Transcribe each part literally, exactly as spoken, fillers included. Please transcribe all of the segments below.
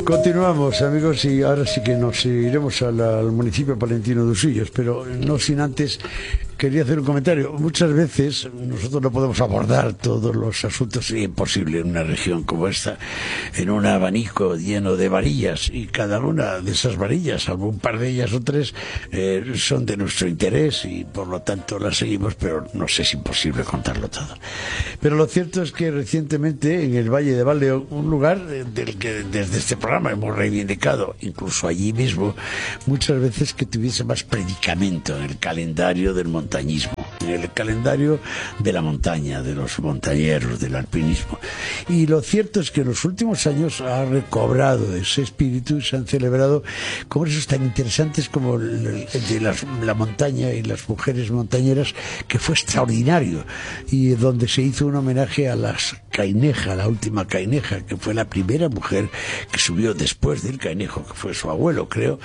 Continuamos, amigos, y ahora sí que nos iremos al, al municipio palentino de Usillos, pero no sin antes quería hacer un comentario. Muchas veces nosotros no podemos abordar todos los asuntos, y es imposible en una región como esta, en un abanico lleno de varillas, y cada una de esas varillas, salvo un par de ellas o tres, eh, son de nuestro interés y por lo tanto las seguimos, pero no sé, es imposible contarlo todo. Pero lo cierto es que recientemente en el Valle de Valleón, un lugar del que desde este programa hemos reivindicado, incluso allí mismo, muchas veces que tuviese más predicamento en el calendario del montañismo, en el calendario de la montaña, de los montañeros, del alpinismo. Y lo cierto es que en los últimos años ha recobrado ese espíritu y se han celebrado congresos tan interesantes como el, el de las, la montaña y las mujeres montañeras, que fue extraordinario, y donde se hizo un homenaje a las Caineja, la última Caineja, que fue la primera mujer que subió después del Cainejo, que fue su abuelo, creo,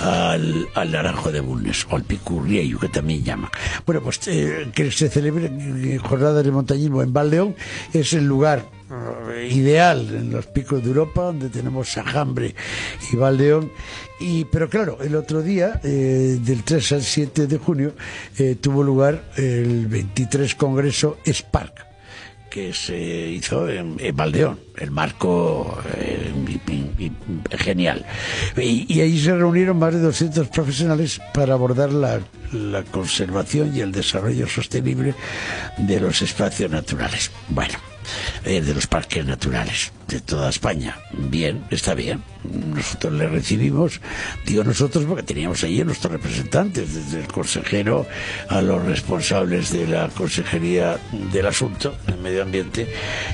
al, al Naranjo de Bulnes, o al Picurriello, que también llama. Bueno, pues eh, que se celebre jornadas de montañismo en Valleón, es el lugar uh, ideal en los picos de Europa, donde tenemos Sajambre y Valleón. Y, pero claro, el otro día, eh, del tres al siete de junio, eh, tuvo lugar el veintitrés Congreso Spark, que se hizo en, en Valleón, el marco eh, y, y, y, genial. Y, y ahí se reunieron más de doscientos profesionales para abordar la, la conservación y el desarrollo sostenible de los espacios naturales. Bueno, eh, de los parques naturales de toda España. Bien, está bien. Nosotros le recibimos, digo nosotros porque teníamos allí a nuestros representantes, desde el consejero a los responsables de la Consejería del Asunto, del Medio Ambiente,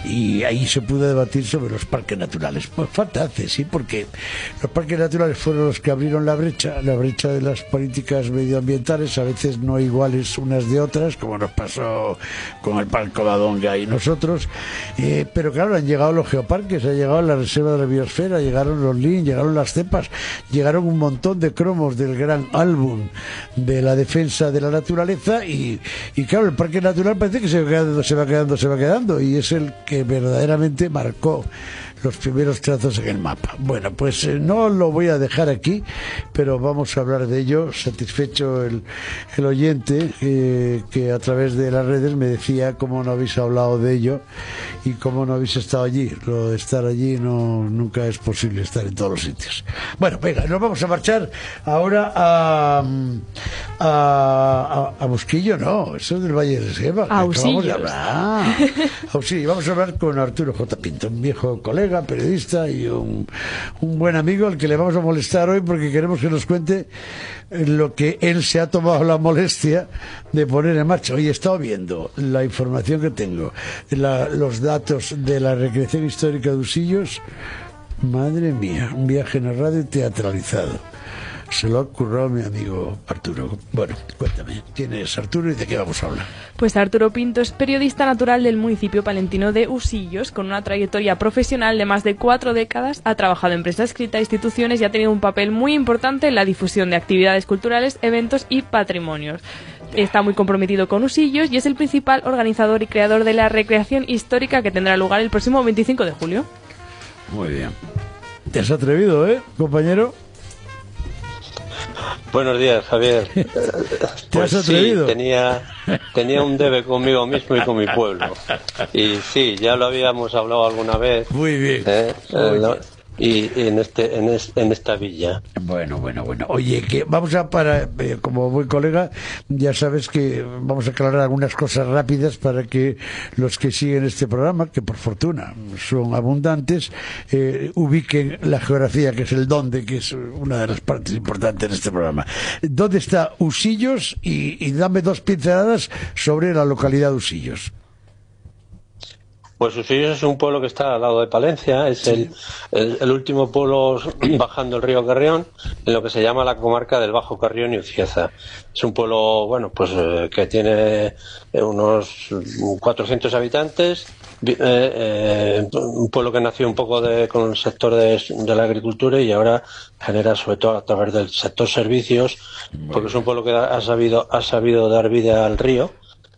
y ahí se pudo debatir sobre los parques naturales. Pues falta hace, sí, porque los parques naturales fueron los que abrieron la brecha, la brecha de las políticas medioambientales, a veces no iguales unas de otras, como nos pasó con el Parque Covadonga y nosotros, eh, pero claro, han llegado los geoparques, ha llegado la Reserva de la Biosfera, llegaron los L I N, llegaron las cepas, llegaron un montón de cromos del gran álbum de la defensa de la naturaleza, y, y claro, el parque natural parece que se va quedando, se va quedando, se va quedando, y es el que verdaderamente marcó los primeros trazos en el mapa. Bueno, pues eh, no lo voy a dejar aquí, pero vamos a hablar de ello. Satisfecho el, el oyente eh, que a través de las redes me decía cómo no habéis hablado de ello y cómo no habéis estado allí. Lo de estar allí no, nunca es posible estar en todos los sitios. Bueno, venga, nos vamos a marchar ahora a a, a, a Busquillo, no, eso es del Valle de Seba. A Usillos. Ah, a Usillos. Vamos a hablar con Arturo J. Pinto, un viejo colega, periodista y un, un buen amigo al que le vamos a molestar hoy porque queremos que nos cuente lo que él se ha tomado la molestia de poner en marcha. Hoy he estado viendo la información que tengo, la, los datos de la recreación histórica de Usillos. Madre mía, un viaje en la radio teatralizado. Se lo ha currado mi amigo Arturo. Bueno, cuéntame, ¿quién es Arturo y de qué vamos a hablar? Pues Arturo Pinto es periodista natural del municipio palentino de Usillos, con una trayectoria profesional de más de cuatro décadas. Ha trabajado en prensa escrita, instituciones, y ha tenido un papel muy importante en la difusión de actividades culturales, eventos y patrimonios. Está muy comprometido con Usillos y es el principal organizador y creador de la recreación histórica que tendrá lugar el próximo veinticinco de julio. Muy bien. ¿Te has atrevido, eh, compañero? Buenos días, Javier. ¿Te Pues has atrevido? Sí, tenía, tenía un debe conmigo mismo y con mi pueblo. Y sí, ya lo habíamos hablado alguna vez. Muy bien. ¿eh? Eh, no, y, y en este en, es, en esta villa. Bueno, bueno, bueno. Oye, que vamos a para eh, como buen colega, ya sabes que vamos a aclarar algunas cosas rápidas para que los que siguen este programa, que por fortuna son abundantes, eh, ubiquen la geografía, que es el dónde, que es una de las partes importantes de este programa. ¿Dónde está Usillos? Y, y dame dos pinceladas sobre la localidad de Usillos. Pues Usillos es un pueblo que está al lado de Palencia, es el, el, el último pueblo bajando el río Carrión, en lo que se llama la comarca del Bajo Carrión y Ucieza. Es un pueblo, bueno, pues eh, que tiene unos cuatrocientos habitantes, eh, eh, un pueblo que nació un poco de, con el sector de, de la agricultura y ahora genera sobre todo a través del sector servicios, porque es un pueblo que ha sabido, ha sabido dar vida al río.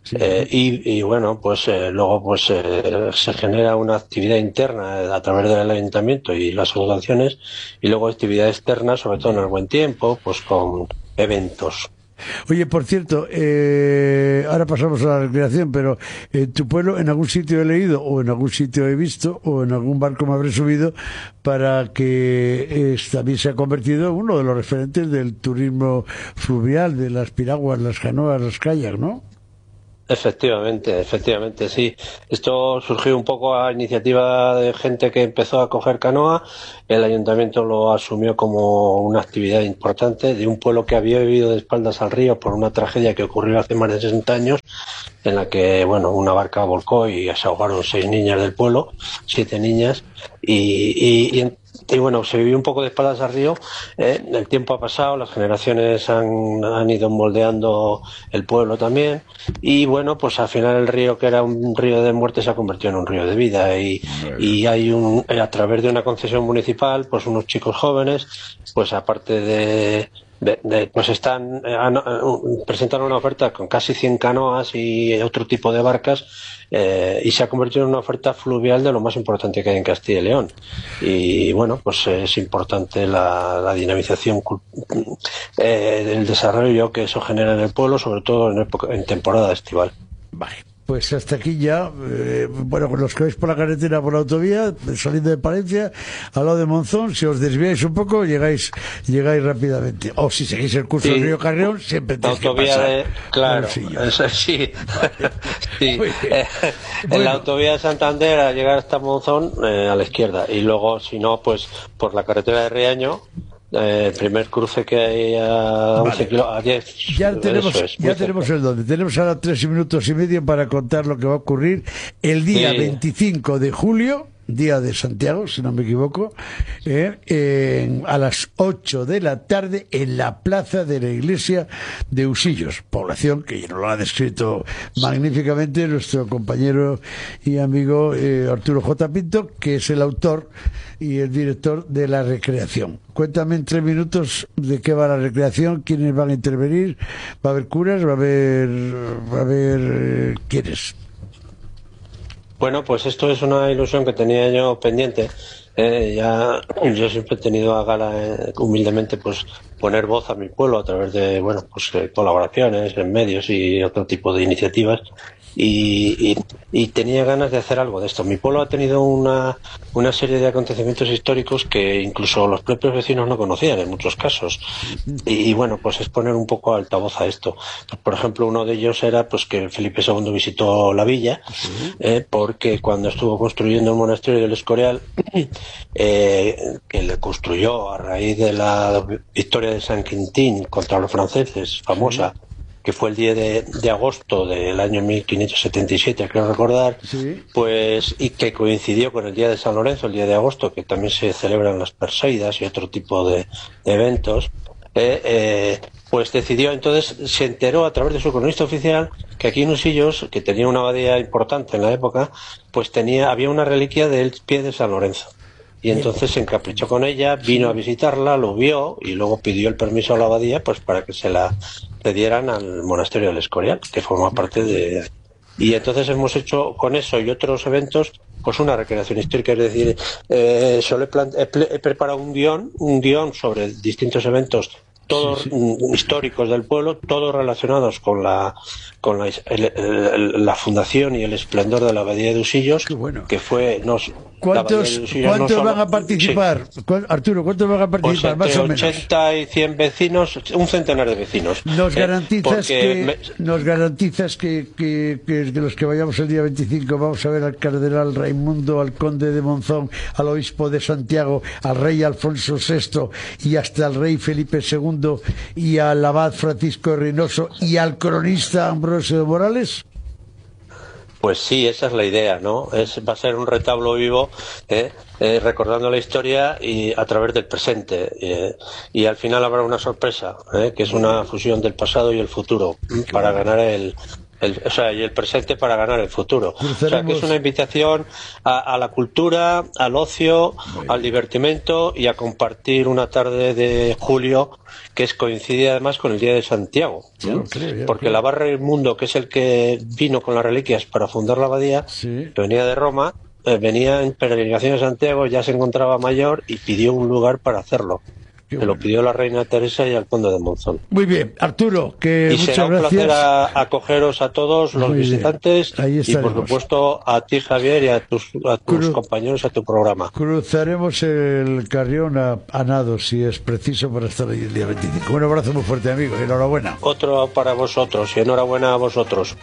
Sí. Eh, y, y bueno, pues eh, luego pues eh, se genera una actividad interna a través del ayuntamiento y las asociaciones, y luego actividad externa, sobre todo en el buen tiempo, pues con eventos. Oye, por cierto, eh, ahora pasamos a la recreación, pero en tu pueblo, en algún sitio he leído, o en algún sitio he visto, o en algún barco me habré subido, para que eh, también se ha convertido en uno de los referentes del turismo fluvial, de las piraguas, las canoas, las kayaks, ¿no? Efectivamente, efectivamente, sí. Esto surgió un poco a iniciativa de gente que empezó a coger canoa. El ayuntamiento lo asumió como una actividad importante de un pueblo que había vivido de espaldas al río por una tragedia que ocurrió hace más de sesenta años, en la que, bueno, una barca volcó y se ahogaron seis niñas del pueblo, siete niñas, y, y, y Y bueno, se vivió un poco de espaldas al río. Eh, el tiempo ha pasado, las generaciones han, han ido moldeando el pueblo también. Y bueno, pues al final el río, que era un río de muerte, se ha convertido en un río de vida. Y, y hay un, a través de una concesión municipal, pues unos chicos jóvenes, pues aparte de. De, de, pues están eh, han, uh, presentan una oferta con casi cien canoas y otro tipo de barcas, eh, y se ha convertido en una oferta fluvial de lo más importante que hay en Castilla y León. Y bueno, pues eh, es importante la, la dinamización eh, del desarrollo que eso genera en el pueblo, sobre todo en, época, en temporada estival. Vale. Pues hasta aquí ya, eh, bueno, con los que vais por la carretera, por la autovía, saliendo de Palencia, al lado de Monzón, si os desviáis un poco, llegáis llegáis rápidamente. O si seguís el curso sí. del río Carrión, siempre tenéis que pasar. De, claro, eso sí. sí. Eh, bueno. En la autovía de Santander, al llegar hasta Monzón, eh, a la izquierda. Y luego, si no, pues por la carretera de Riaño, Eh, el primer cruce que hay a once kilómetros, a diez. Ya tenemos, es, ya tenemos el dónde. Tenemos ahora tres minutos y medio para contar lo que va a ocurrir el día sí. veinticinco de julio, día de Santiago, si no me equivoco, eh, eh, a las ocho de la tarde en la plaza de la iglesia de Usillos, población que nos lo ha descrito magníficamente nuestro compañero y amigo eh, Arturo J. Pinto, que es el autor y el director de la recreación. Cuéntame en tres minutos de qué va la recreación, quiénes van a intervenir, va a haber curas, va a haber, va a haber eh, quiénes. Bueno, pues esto es una ilusión que tenía yo pendiente. Eh, ya yo siempre he tenido a gala eh, humildemente pues poner voz a mi pueblo a través de bueno pues eh, colaboraciones en medios y otro tipo de iniciativas. Y, y, y tenía ganas de hacer algo de esto. Mi pueblo ha tenido una, una serie de acontecimientos históricos que incluso los propios vecinos no conocían en muchos casos. Y, y bueno, pues es poner un poco altavoz a esto. Por ejemplo, uno de ellos era pues que Felipe segundo visitó la villa, eh, porque cuando estuvo construyendo el monasterio del Escorial, eh, que le construyó a raíz de la victoria de San Quintín contra los franceses, famosa, que fue el diez de agosto del año mil quinientos setenta y siete, creo recordar, sí. pues y que coincidió con el día de San Lorenzo, el diez de agosto, que también se celebran las Perseidas y otro tipo de, de eventos, eh, eh, pues decidió, entonces se enteró a través de su cronista oficial que aquí en Usillos, que tenía una abadía importante en la época, pues tenía había una reliquia del pie de San Lorenzo. Y entonces se encaprichó con ella, vino a visitarla, lo vio y luego pidió el permiso a la abadía pues para que se la cedieran al monasterio del Escorial, que forma parte de... Y entonces hemos hecho con eso y otros eventos pues una recreación histórica, es decir, eh, solo he, plant... he, he preparado un guión, un guión sobre distintos eventos, todos sí, sí. históricos del pueblo, todos relacionados con la con la, el, el, la fundación y el esplendor de la abadía de Usillos, bueno. que fue no, ¿Cuántos, ¿cuántos no solo, van a participar? Sí. Arturo, ¿cuántos van a participar? Pues más o menos. ochenta y cien vecinos, un centenar de vecinos. Nos garantizas eh, que me... nos garantizas que, que, que, que los que vayamos el día veinticinco vamos a ver al cardenal Raimundo, al conde de Monzón, al obispo de Santiago, al rey Alfonso sexto y hasta al rey Felipe segundo y al abad Francisco Reynoso y al cronista Ambrosio de Morales? Pues sí, esa es la idea, ¿no? Es, va a ser un retablo vivo, ¿eh? Eh, recordando la historia y a través del presente. Eh, y al final habrá una sorpresa, ¿eh? Que es una fusión del pasado y el futuro, para ganar el, El, o sea, y el presente para ganar el futuro. Cruzaremos... O sea, que es una invitación a, a la cultura, al ocio, al divertimento y a compartir una tarde de julio que es coincide además con el Día de Santiago. Claro, creo, ya, Porque claro. el Abad Raimundo, que es el que vino con las reliquias para fundar la abadía, Sí. que venía de Roma, eh, venía en peregrinación a Santiago, ya se encontraba mayor y pidió un lugar para hacerlo. Qué Se lo bueno. pidió la reina Teresa y al conde de Monzón. Muy bien, Arturo, que Y muchas será un gracias. placer a- acogeros a todos los Muy bien. visitantes Ahí y por estaremos. supuesto a ti, Javier, y a tus, a tus Cru- compañeros, a tu programa. Cruzaremos el Carrión a, a nado si es preciso para estar ahí el día veinticinco. Un abrazo muy fuerte, amigo, y enhorabuena. Otro para vosotros y enhorabuena a vosotros.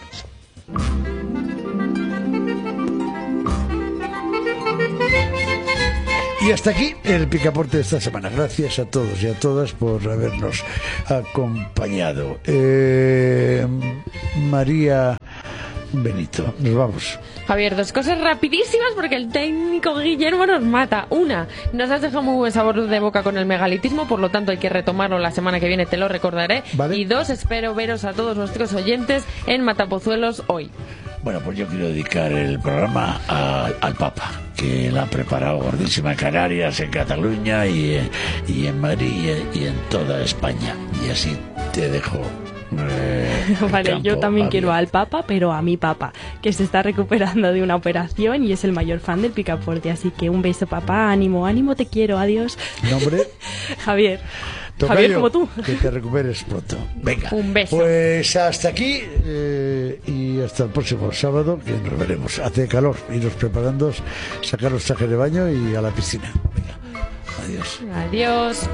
Y hasta aquí el picaporte de esta semana. Gracias a todos y a todas por habernos acompañado. Eh, María Benito, nos vamos. Javier, dos cosas rapidísimas porque el técnico Guillermo nos mata. Una, nos has dejado muy buen sabor de boca con el megalitismo, por lo tanto hay que retomarlo la semana que viene, te lo recordaré. Vale. Y dos, espero veros a todos nuestros oyentes en Matapozuelos hoy. Bueno, pues yo quiero dedicar el programa a- al Papa, que la ha preparado gordísima en Canarias, en Cataluña y, y en Madrid y, y en toda España. Y así te dejo. eh, el Vale, campo yo también quiero abierto. al Papa, pero a mi Papa, que se está recuperando de una operación y es el mayor fan del picaporte. Así que un beso, papá, ánimo, ánimo, te quiero, adiós. Nombre. Javier. Tocayo, Javier, como tú. Que te recuperes pronto. Venga. Un beso. Pues hasta aquí eh, y hasta el próximo sábado, que nos veremos. Hace calor, iros preparando, sacar los trajes de baño y a la piscina. Venga. Adiós. Adiós.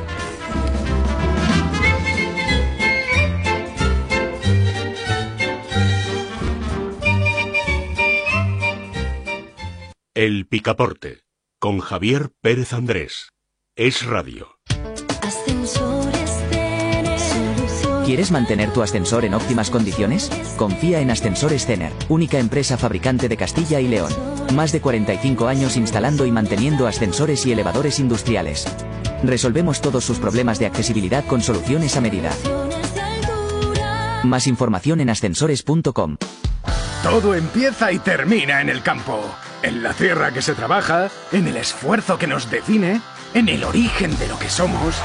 El Picaporte, con Javier Pérez Andrés. Es Radio. Ascensores Cener. Soluciones. ¿Quieres mantener tu ascensor en óptimas condiciones? Confía en Ascensores Cener, única empresa fabricante de Castilla y León. Más de cuarenta y cinco años instalando y manteniendo ascensores y elevadores industriales. Resolvemos todos sus problemas de accesibilidad con soluciones a medida. Soluciones de altura. Más información en ascensores punto com. Todo empieza y termina en el campo, en la tierra que se trabaja, en el esfuerzo que nos define, en el origen de lo que somos.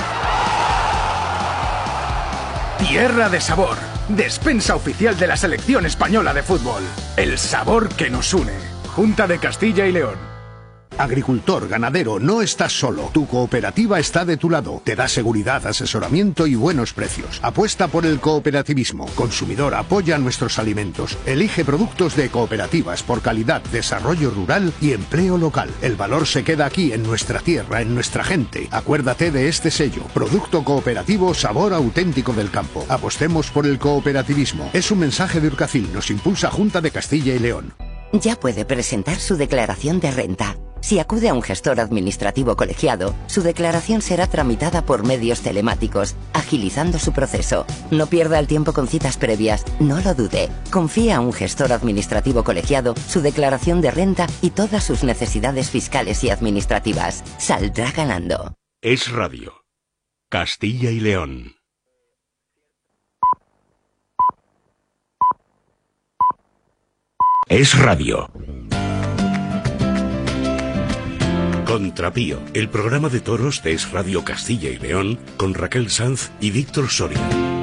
Tierra de sabor, despensa oficial de la selección española de fútbol. El sabor que nos une. Junta de Castilla y León. Agricultor, ganadero, no estás solo. Tu cooperativa está de tu lado. Te da seguridad, asesoramiento y buenos precios. Apuesta por el cooperativismo. Consumidor, apoya nuestros alimentos. Elige productos de cooperativas por calidad, desarrollo rural y empleo local. El valor se queda aquí, en nuestra tierra, en nuestra gente. Acuérdate de este sello. Producto cooperativo, sabor auténtico del campo. Apostemos por el cooperativismo. Es un mensaje de Urcacil. Nos impulsa Junta de Castilla y León. Ya puede presentar su declaración de renta. Si acude a un gestor administrativo colegiado, su declaración será tramitada por medios telemáticos, agilizando su proceso. No pierda el tiempo con citas previas, no lo dude. Confía a un gestor administrativo colegiado su declaración de renta y todas sus necesidades fiscales y administrativas. Saldrá ganando. Es Radio. Castilla y León. Es Radio. Contrapío, el programa de toros de Es Radio Castilla y León, con Raquel Sanz y Víctor Soria.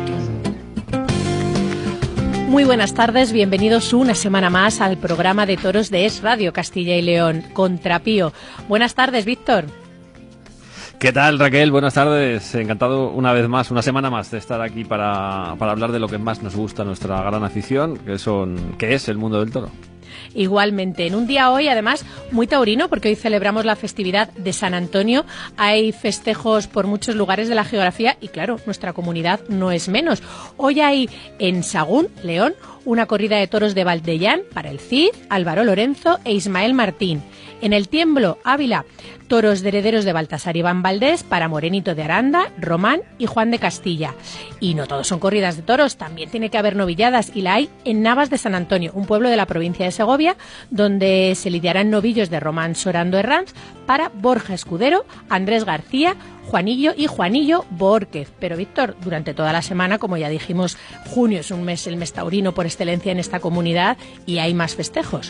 Muy buenas tardes, bienvenidos una semana más al programa de toros de Es Radio Castilla y León, Contrapío. Buenas tardes, Víctor. ¿Qué tal, Raquel? Buenas tardes. Encantado una vez más, una semana más, de estar aquí para, para hablar de lo que más nos gusta, nuestra gran afición, que, son, que es el mundo del toro. Igualmente, en un día hoy, además, muy taurino, porque hoy celebramos la festividad de San Antonio. Hay festejos por muchos lugares de la geografía y, claro, nuestra comunidad no es menos. Hoy hay en Sagún, León, una corrida de toros de Valdellán para el Cid, Álvaro Lorenzo e Ismael Martín. En el Tiemblo, Ávila, toros de herederos de Baltasar Iván Valdés para Morenito de Aranda, Román y Juan de Castilla. Y no todos son corridas de toros, también tiene que haber novilladas y la hay en Navas de San Antonio, un pueblo de la provincia de Segovia, donde se lidiarán novillos de Román Sorando Herranz para Borja Escudero, Andrés García, Juanillo y Juanillo Bórquez. Pero Víctor, durante toda la semana, como ya dijimos, junio es un mes, el mes taurino por excelencia en esta comunidad y hay más festejos.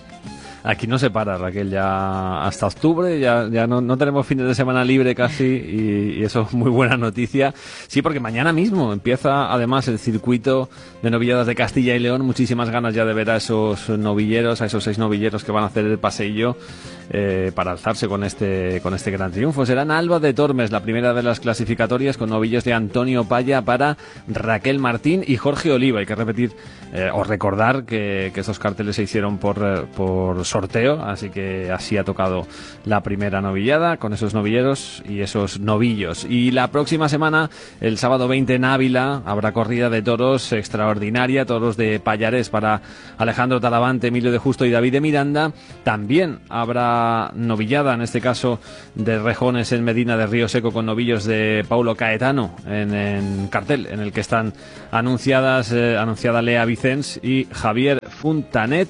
Aquí no se para, Raquel, ya hasta octubre, ya, ya no, no tenemos fines de semana libre casi y, y eso es muy buena noticia. Sí, porque mañana mismo empieza además el circuito de novilladas de Castilla y León. Muchísimas ganas ya de ver a esos novilleros, a esos seis novilleros que van a hacer el paseillo eh, para alzarse con este, con este gran triunfo. Será en Alba de Tormes, la primera de las clasificatorias, con novillos de Antonio Paya para Raquel Martín y Jorge Oliva. Hay que repetir eh, o recordar que, que esos carteles se hicieron por, por sorteo, así que así ha tocado la primera novillada con esos novilleros y esos novillos. Y la próxima semana, el sábado veinte en Ávila, habrá corrida de toros extraordinaria, toros de Pallares para Alejandro Talavante, Emilio de Justo y David de Miranda. También habrá novillada, en este caso de rejones en Medina de Río Seco, con novillos de Paulo Caetano en, en cartel, en el que están anunciadas eh, anunciada Lea Vicens y Javier Funtanet.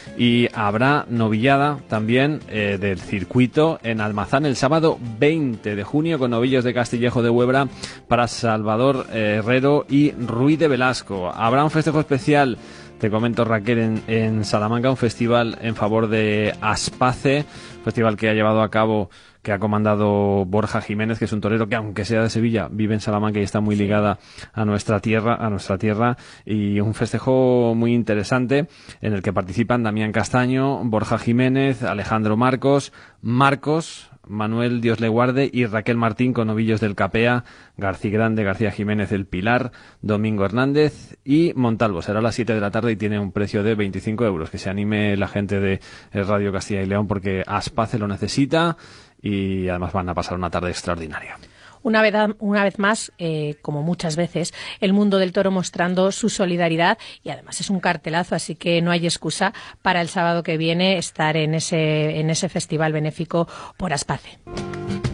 Y habrá novillada también eh, del circuito en Almazán el sábado veinte de junio con novillos de Castillejo de Huebra para Salvador eh, Herrero y Ruiz de Velasco. Habrá un festejo especial, te comento, Raquel, en, en Salamanca, un festival en favor de Aspace, festival que ha llevado a cabo, que ha comandado Borja Jiménez, que es un torero que, aunque sea de Sevilla, vive en Salamanca y está muy ligada a nuestra tierra, a nuestra tierra, y un festejo muy interesante en el que participan Damián Castaño, Borja Jiménez, Alejandro Marcos, Marcos, Manuel Dios le guarde y Raquel Martín, con novillos del Capea, García Grande, García Jiménez, El Pilar, Domingo Hernández y Montalvo. Será a las siete de la tarde y tiene un precio de veinticinco euros. Que se anime la gente de Radio Castilla y León, porque Aspace lo necesita y además van a pasar una tarde extraordinaria. Una vez, una vez más, eh, como muchas veces, el mundo del toro mostrando su solidaridad, y además es un cartelazo, así que no hay excusa para el sábado que viene estar en ese, en ese festival benéfico por Aspace.